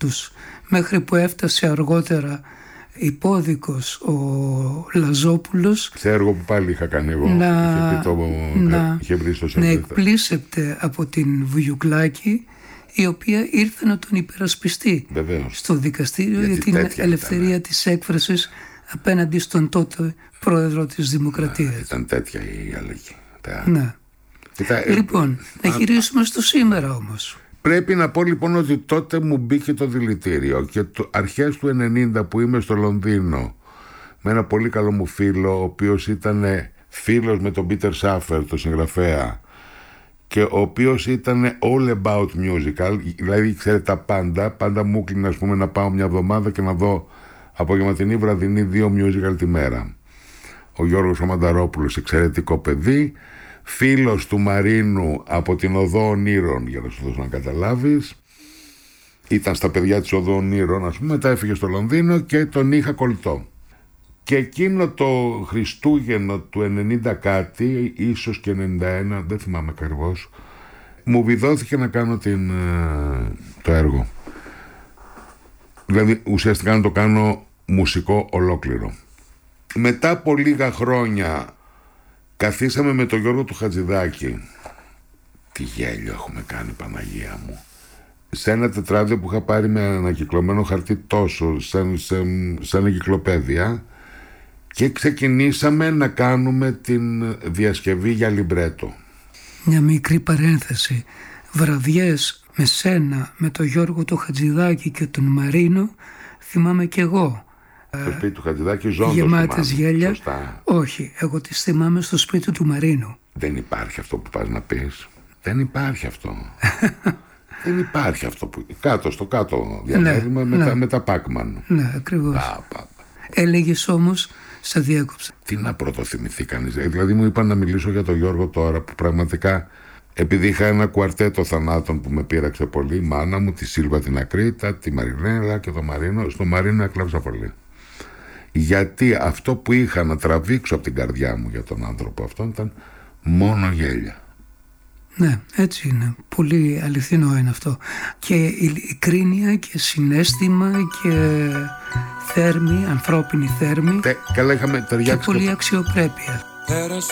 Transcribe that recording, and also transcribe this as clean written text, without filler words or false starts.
τους, μέχρι που έφτασε αργότερα υπόδικος ο Λαζόπουλος, σε έργο που πάλι είχα κάνει εγώ, είχε βρει στο να εκπλήσεται από την Βουγιουκλάκη, η οποία ήρθε να τον υπερασπιστεί. Βεβαίως. Στο δικαστήριο για την ελευθερία της έκφρασης απέναντι στον τότε πρόεδρο της Δημοκρατίας. Ήταν τέτοια η αλλαγή. Ναι. Λοιπόν, να γυρίσουμε στο σήμερα όμως. Πρέπει να πω λοιπόν ότι τότε μου μπήκε το δηλητήριο και αρχές του 90 που είμαι στο Λονδίνο με ένα πολύ καλό μου φίλο, ο οποίος ήταν φίλος με τον Πίτερ Σάφερ, τον συγγραφέα, και ο οποίος ήταν all about musical, δηλαδή ξέρει τα πάντα μου κλείνει, ας πούμε, να πάω μια εβδομάδα και να δω απογευματινή βραδινή 2 musical τη μέρα. Ο Γιώργος ο Μανταρόπουλος, εξαιρετικό παιδί, φίλος του Μαρίνου από την Οδό Ονείρων, για να σου δώσω να καταλάβεις. Ήταν στα παιδιά της Οδό Ονείρων, ας πούμε, μετά έφυγε στο Λονδίνο και τον είχα κολλητό. Και εκείνο το Χριστούγεννο του 90 κάτι, ίσως και 91, δεν θυμάμαι ακριβώς, μου βιδώθηκε να κάνω το έργο. Δηλαδή ουσιαστικά να το κάνω μουσικό ολόκληρο. Μετά από λίγα χρόνια καθίσαμε με τον Γιώργο του Χατζηδάκη. Τι γέλιο έχουμε κάνει, Παναγία μου. Σε ένα τετράδιο που είχα πάρει με ανακυκλωμένο χαρτί τόσο, σαν εγκυκλοπαίδεια, και ξεκινήσαμε να κάνουμε την διασκευή για λιμπρέτο. Μια μικρή παρένθεση. Βραδιές με σένα, με τον Γιώργο του Χατζηδάκη και τον Μαρίνο, θυμάμαι κι εγώ. Στο σπίτι του Χατζηδάκη ζώντας. Γεμάτες γέλια. Σωστά. Όχι, εγώ τις θυμάμαι στο σπίτι του Μαρίνου. Δεν υπάρχει αυτό που πας να πεις. Δεν υπάρχει αυτό. Δεν υπάρχει αυτό που... στο κάτω διαμέρισμα με τα Πάκμαν. Ναι, ακριβώς. Έλεγες όμως, σε διέκοψα. Τι να πρωτοθυμηθεί κανείς. Δηλαδή μου είπαν να μιλήσω για τον Γιώργο τώρα, που πραγματικά, επειδή είχα ένα κουαρτέτο θανάτων που με πείραξε πολύ, η μάνα μου, τη Σίλβα την Ακρίτα, τη Μαρινέλα και τον Μαρίνο, στο Μαρίνο έκλαψα πολύ. Γιατί αυτό που είχα να τραβήξω από την καρδιά μου για τον άνθρωπο αυτόν ήταν μόνο γέλια. Ναι, έτσι είναι. Πολύ αληθινό είναι αυτό. Και ειλικρίνεια και συναίσθημα και θέρμη, ανθρώπινη θέρμη. Καλά είχαμε ταιριάξει. Και πολύ αξιοπρέπεια. Πέρασε